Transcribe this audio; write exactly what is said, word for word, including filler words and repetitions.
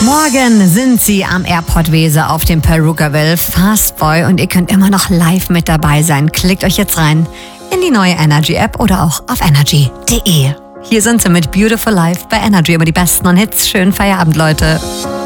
Morgen sind sie am Airport Weser auf dem Perukaville Fastboy und ihr könnt immer noch live mit dabei sein. Klickt euch jetzt rein in die neue Energy App oder auch auf energy punkt de. Hier sind sie mit Beautiful Life bei Energy, immer die besten und Hits. Schönen Feierabend, Leute.